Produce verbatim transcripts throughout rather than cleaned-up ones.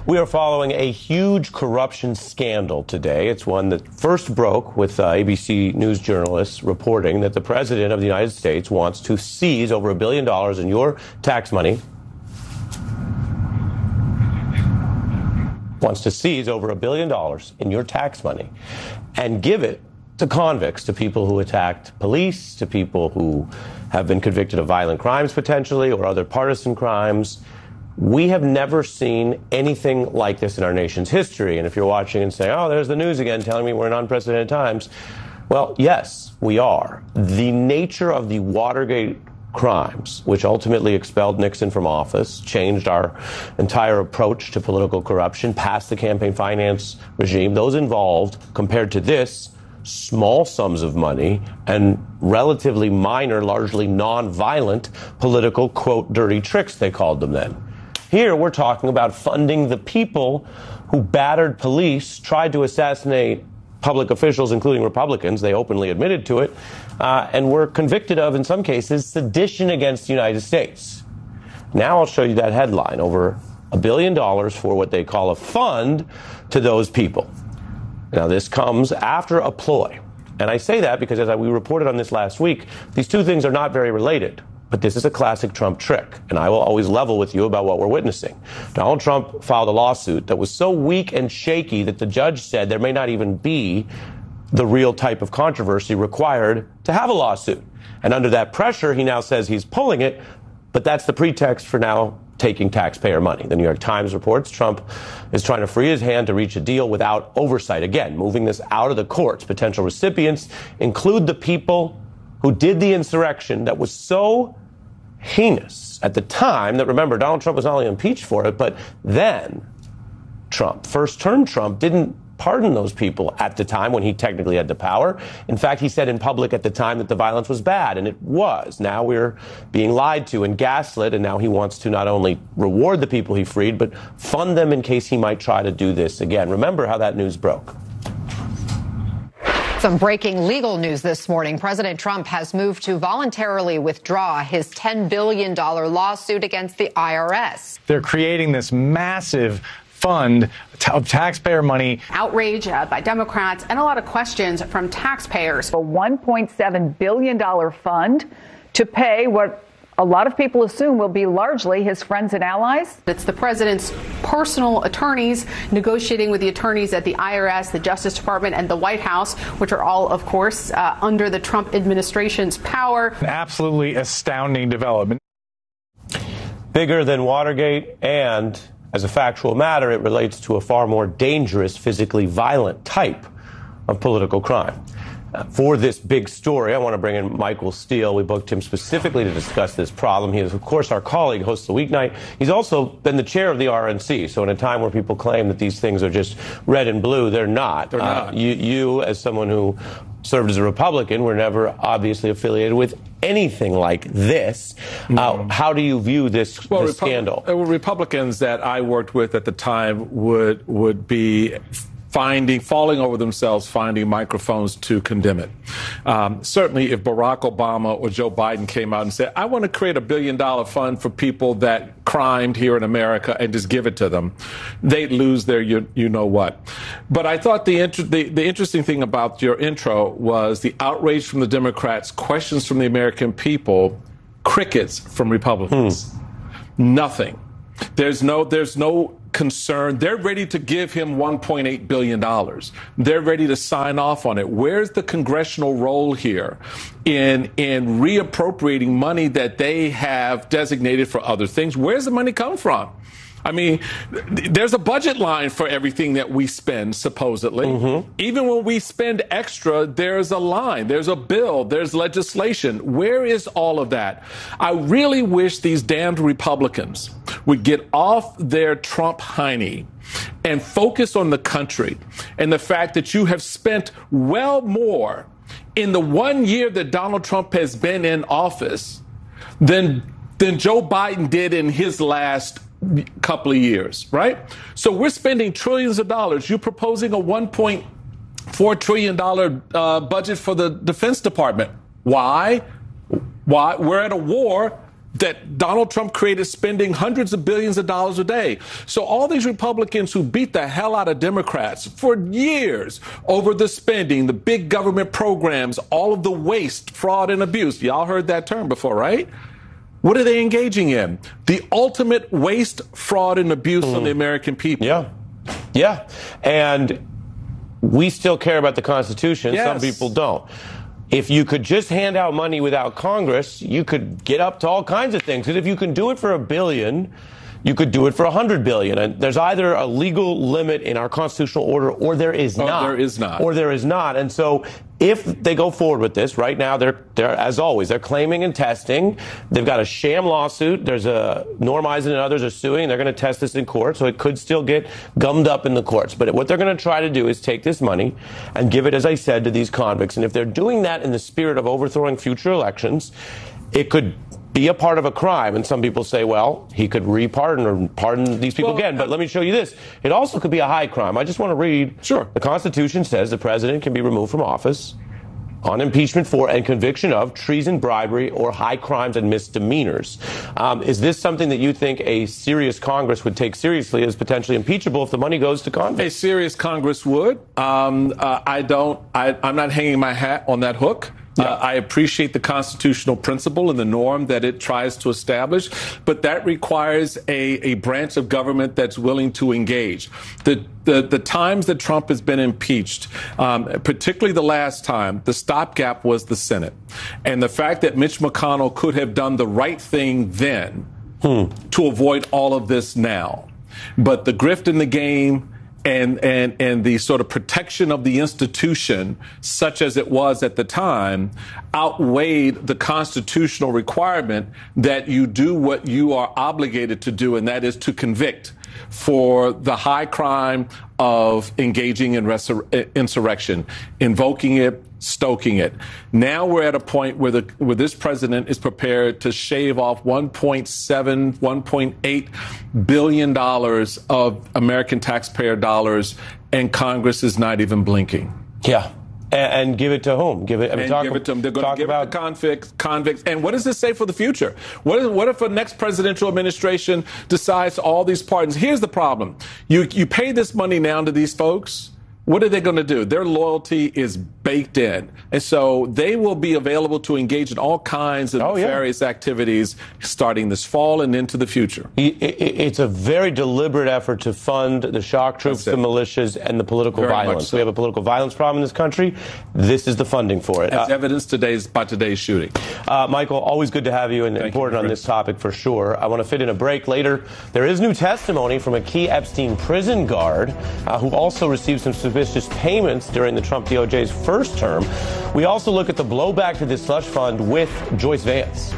We are following a huge corruption scandal today. It's one that first broke with uh, A B C News journalists reporting that the president of the United States wants to seize over a billion dollars in your tax money. Wants to seize over a billion dollars in your tax money and give it to convicts, to people who attacked police, to people who have been convicted of violent crimes potentially or other partisan crimes. We have never seen anything like this in our nation's history. And if you're watching and saying, oh, there's the news again telling me we're in unprecedented times. Well, yes, we are. The nature of the Watergate crimes, which ultimately expelled Nixon from office, changed our entire approach to political corruption, passed the campaign finance regime, those involved, compared to this, small sums of money and relatively minor, largely non-violent political, quote, dirty tricks, they called them then. Here, we're talking about funding the people who battered police, tried to assassinate public officials, including Republicans. They openly admitted to it, uh, and were convicted of, in some cases, sedition against the United States. Now I'll show you that headline, over a billion dollars for what they call a fund to those people. Now, this comes after a ploy. And I say that because, as I, we reported on this last week, these two things are not very related. But this is a classic Trump trick, and I will always level with you about what we're witnessing. Donald Trump filed a lawsuit that was so weak and shaky that the judge said there may not even be the real type of controversy required to have a lawsuit. And under that pressure, he now says he's pulling it, but that's the pretext for now taking taxpayer money. The New York Times reports Trump is trying to free his hand to reach a deal without oversight. Again, moving this out of the courts. Potential recipients include the people who did the insurrection that was so heinous at the time that, remember, Donald Trump was not only impeached for it, but then Trump, first-term Trump, didn't pardon those people at the time when he technically had the power. In fact, he said in public at the time that the violence was bad, and it was. Now we're being lied to and gaslit, and now he wants to not only reward the people he freed, but fund them in case he might try to do this again. Remember how that news broke. Some breaking legal news this morning. President Trump has moved to voluntarily withdraw his ten billion dollars lawsuit against the I R S. They're creating this massive fund of taxpayer money. Outrage uh, by Democrats and a lot of questions from taxpayers. A one point seven billion dollars fund to pay what a lot of people assume will be largely his friends and allies. It's the president's personal attorneys negotiating with the attorneys at the I R S, the Justice Department, and the White House, which are all, of course, uh, under the Trump administration's power. An absolutely astounding development. Bigger than Watergate, and as a factual matter, it relates to a far more dangerous, physically violent type of political crime. Uh, for this big story, I want to bring in Michael Steele. We booked him specifically to discuss this problem. He is, of course, our colleague, hosts the weeknight. He's also been the chair of the R N C. So in a time where people claim that these things are just red and blue, they're not. They're not. Uh, you, you, as someone who served as a Republican, were never obviously affiliated with anything like this. Mm. Uh, how do you view this, well, this Repu- scandal? There were Republicans that I worked with at the time would would be finding, falling over themselves, finding microphones to condemn it. Um, certainly, if Barack Obama or Joe Biden came out and said, I want to create a billion dollar fund for people that crimed here in America and just give it to them, they'd lose their you, you know what. But I thought the, inter- the, the interesting thing about your intro was the outrage from the Democrats, questions from the American people, crickets from Republicans. Hmm. Nothing. There's no, there's no concern. They're ready to give him one point eight billion dollars. They're ready to sign off on it. Where's the congressional role here in in reappropriating money that they have designated for other things? Where's the money come from? I mean, there's a budget line for everything that we spend, supposedly. Mm-hmm. Even when we spend extra, there's a line, there's a bill, there's legislation. Where is all of that? I really wish these damned Republicans would get off their Trump hiney and focus on the country and the fact that you have spent well more in the one year that Donald Trump has been in office than, than Joe Biden did in his last couple of years, right? So we're spending trillions of dollars. You're proposing a one point four trillion dollars uh, budget for the Defense Department. Why? Why? We're at a war that Donald Trump created, spending hundreds of billions of dollars a day. So all these Republicans who beat the hell out of Democrats for years over the spending, the big government programs, all of the waste, fraud, and abuse. Y'all heard that term before, right? What are they engaging in? The ultimate waste, fraud, and abuse mm. on the American people. Yeah. Yeah. And we still care about the Constitution. Yes. Some people don't. If you could just hand out money without Congress, you could get up to all kinds of things. Because if you can do it for a billion, you could do it for a hundred billion. And there's either a legal limit in our constitutional order or there is oh, not. There is not. Or there is not. And so if they go forward with this, right now, they're, they're, as always, they're claiming and testing. They've got a sham lawsuit. There's a, Norm Eisen and others are suing. They're going to test this in court, so it could still get gummed up in the courts. But what they're going to try to do is take this money and give it, as I said, to these convicts. And if they're doing that in the spirit of overthrowing future elections, it could be a part of a crime. And some people say, well, he could re-pardon or pardon these people well, again. But let me show you this. It also could be a high crime. I just want to read. Sure. The Constitution says the president can be removed from office on impeachment for and conviction of treason, bribery, or high crimes and misdemeanors. Um, is this something that you think a serious Congress would take seriously as potentially impeachable if the money goes to convicts? A serious Congress would. Um, uh, I don't. I, I'm not hanging my hat on that hook. Yeah. Uh, I appreciate the constitutional principle and the norm that it tries to establish, but that requires a, a branch of government that's willing to engage. The the, the times that Trump has been impeached, um, particularly the last time, the stopgap was the Senate. And the fact that Mitch McConnell could have done the right thing then hmm. to avoid all of this now. But the grift in the game And, and and the sort of protection of the institution, such as it was at the time, outweighed the constitutional requirement that you do what you are obligated to do, and that is to convict for the high crime of engaging in resur- insurrection, invoking it, stoking it. Now we're at a point where the where this president is prepared to shave off one point seven, one point eight billion dollars of American taxpayer dollars, and Congress is not even blinking. Yeah. And, and give it to whom? Give it. I mean, and talk, give it to them. They're going to give about, it to convicts. Convicts. And what does this say for the future? What, is, what if the next presidential administration decides all these pardons? Here's the problem: you you pay this money now to these folks. What are they going to do? Their loyalty is baked in. And so they will be available to engage in all kinds of oh, nefarious yeah. activities starting this fall and into the future. It's a very deliberate effort to fund the shock troops, the militias, and the political very violence. So. We have a political violence problem in this country. This is the funding for it. As uh, evidenced today's, by today's shooting. Uh, Michael, always good to have you and Thank important you, on this topic for sure. I want to fit in a break later. There is new testimony from a key Epstein prison guard uh, who also received some suspicious payments during the Trump D O J's first term. We also look at the blowback to this slush fund with Joyce Vance.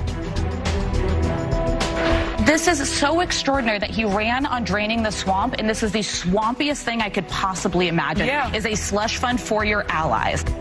This is so extraordinary that he ran on draining the swamp, and this is the swampiest thing I could possibly imagine, yeah. is a slush fund for your allies.